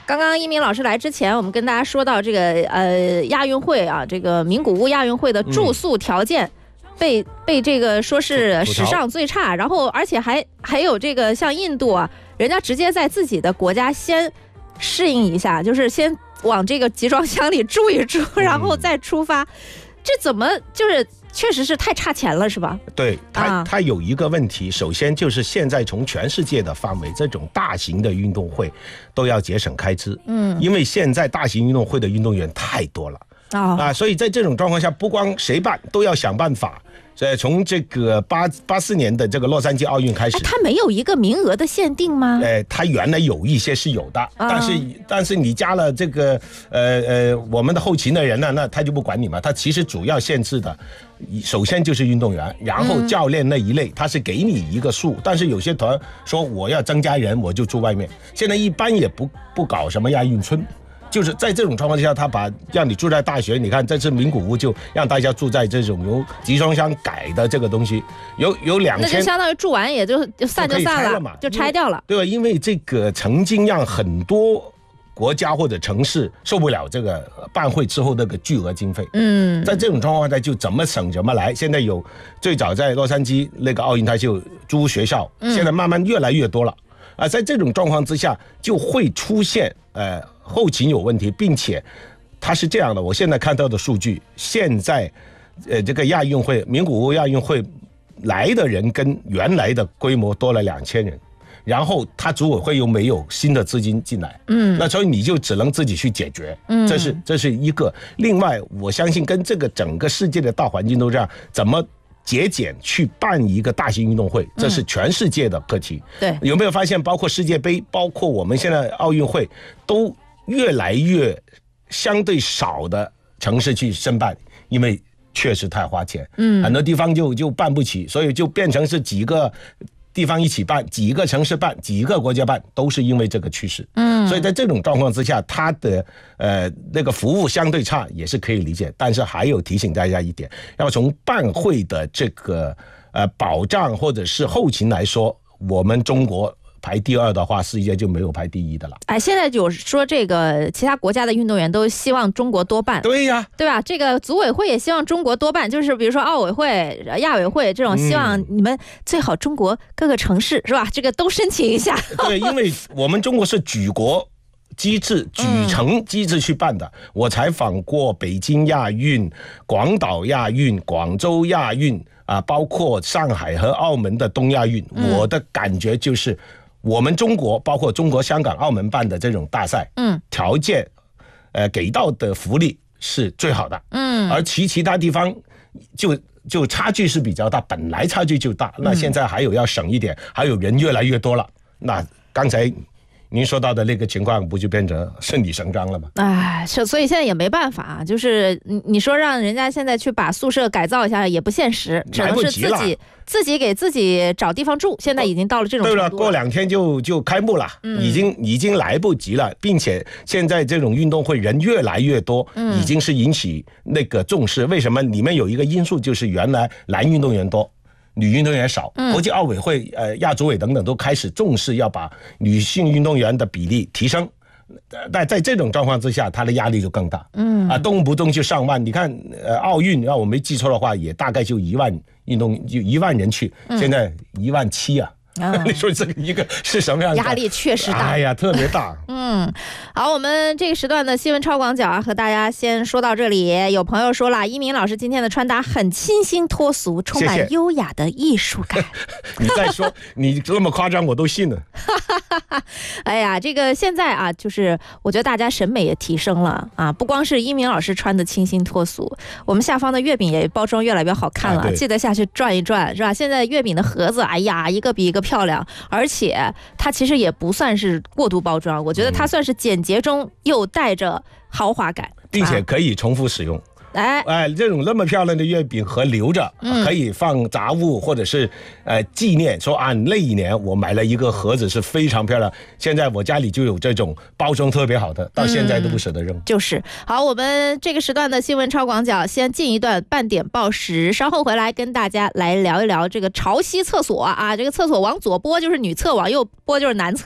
刚刚一鸣老师来之前，我们跟大家说到这个亚运会啊，这个名古屋亚运会的住宿条件被这个说是史上最差，然后而且还有这个像印度啊，人家直接在自己的国家先适应一下，就是先往这个集装箱里住一住，然后再出发，这怎么就是确实是太差钱了，是吧？ 对，它有一个问题，首先就是现在从全世界的范围，这种大型的运动会都要节省开支，因为现在大型运动会的运动员太多了。所以在这种状况下，不光谁办，都要想办法。所以从这个84年的这个洛杉矶奥运开始， 它没有一个名额的限定吗？ 它原来有一些是有的，但是你加了这个我们的后勤的人呢，那他就不管你嘛。他其实主要限制的，首先就是运动员，然后教练那一类，他是给你一个数，但是有些团说我要增加人，我就住外面。现在一般也不搞什么亚运村。就是在这种状况下，他让你住在大学，你看这次名古屋就让大家住在这种由集装箱改的这个东西，有2000， 那就相当于住完也就散了嘛，就拆掉了， 对吧？因为这个曾经让很多国家或者城市受不了这个办会之后那个巨额经费，在这种状况下就怎么省怎么来。现在有最早在洛杉矶那个奥运，它就租学校，现在慢慢越来越多了。在这种状况之下，就会出现后勤有问题，并且它是这样的，我现在看到的数据，现在这个亚运会名古屋亚运会来的人跟原来的规模多了2000人，然后他组委会又没有新的资金进来，那所以你就只能自己去解决，这是一个。另外，我相信跟这个整个世界的大环境都这样，怎么节俭去办一个大型运动会，这是全世界的课题。 对， 有没有发现，包括世界杯，包括我们现在奥运会，都越来越相对少的城市去申办，因为确实太花钱，很多地方就办不起，所以就变成是几个地方一起办，几个城市办，几个国家办，都是因为这个趋势。所以在这种状况之下，它的那个服务相对差也是可以理解，但是还有提醒大家一点，要从办会的这个保障或者是后勤来说，我们中国排第2的话，世界就没有排第1的了。 现在有说这个其他国家的运动员都希望中国多办， 对呀， 对吧？这个组委会也希望中国多办，就是比如说奥委会、亚委会这种，希望你们最好中国各个城市是吧？这个都申请一下。 对，因为我们中国是举国机制、举城机制去办的。我采访过北京亚运、广岛亚运、广州亚运包括上海和澳门的东亚运，我的感觉就是我们中国包括中国香港澳门办的这种大赛，条件给到的福利是最好的，而其他地方就差距是比较大，本来差距就大，那现在还有要省一点，还有人越来越多了，那刚才您说到的那个情况不就变成顺理成章了吗？ 所以现在也没办法，就是你说让人家现在去把宿舍改造一下也不现实，只能是自己给自己找地方住。现在已经到了这种程度了， 对了，过2天就开幕了，已经来不及了，并且现在这种运动会人越来越多，已经是引起那个重视。为什么？里面有一个因素就是原来男运动员多，女运动员少，国际奥委会、亚组委等等都开始重视要把女性运动员的比例提升。但在这种状况之下，他的压力就更大。动不动就上万。你看，奥运，要我没记错的话，也大概就1万就1万人去，现在17000啊。你说这个一个是什么样的压力？确实大， 特别大。 好，我们这个时段的新闻超广角和大家先说到这里。有朋友说了，一鸣老师今天的穿搭很清新脱俗，充满优雅的艺术感。 你再说，你这么夸张我都信了。 这个现在就是我觉得大家审美也提升了不光是一鸣老师穿的清新脱俗，我们下方的月饼也包装越来越好看了，记得下去转一转，是吧？现在月饼的盒子，一个比一个漂亮，而且它其实也不算是过度包装，我觉得它算是简洁中又带着豪华感， 并且可以重复使用。这种那么漂亮的月饼盒留着，可以放杂物或者是纪念，说那一年我买了一个盒子是非常漂亮，现在我家里就有这种包装特别好的，到现在都不舍得扔。 就是好，我们这个时段的新闻超广角先进一段半点报时，稍后回来跟大家来聊一聊这个潮汐厕所这个厕所往左拨就是女厕，往右拨就是男厕。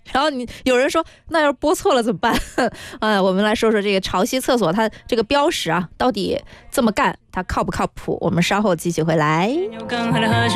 然后有人说，那要是拨错了怎么办？我们来说说这个潮汐厕所，它这个标识啊，到底这么干，它靠不靠谱？我们稍后继续回来。